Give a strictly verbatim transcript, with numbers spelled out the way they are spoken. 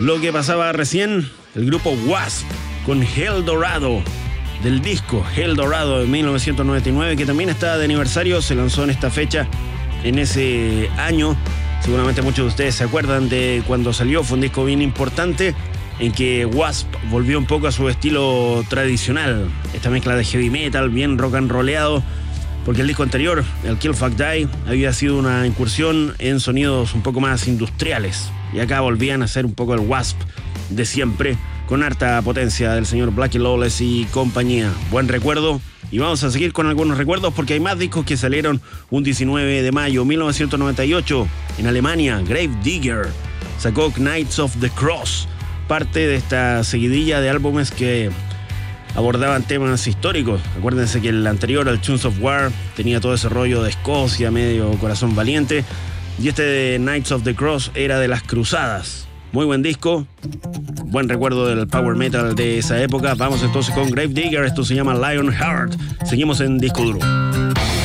lo que pasaba recién, el grupo Wasp con Hell Dorado, del disco Hell Dorado de mil novecientos noventa y nueve, que también está de aniversario, se lanzó en esta fecha, en ese año. Seguramente muchos de ustedes se acuerdan de cuando salió, fue un disco bien importante en que Wasp volvió un poco a su estilo tradicional, esta mezcla de heavy metal, bien rock and rolleado, porque el disco anterior, el Kill Fuck Die, había sido una incursión en sonidos un poco más industriales, y acá volvían a ser un poco el Wasp de siempre, con harta potencia del señor Blackie Lawless y compañía. Buen recuerdo, y vamos a seguir con algunos recuerdos porque hay más discos que salieron un diecinueve de mayo de mil novecientos noventa y ocho en Alemania. Grave Digger sacó Knights of the Cross, parte de esta seguidilla de álbumes que abordaban temas históricos. Acuérdense que el anterior, el Tunes of War, tenía todo ese rollo de Escocia, medio corazón valiente, y este de Knights of the Cross era de las cruzadas. Muy buen disco, buen recuerdo del power metal de esa época. Vamos entonces con Grave Digger, esto se llama Lionheart. Seguimos en Disco Duro.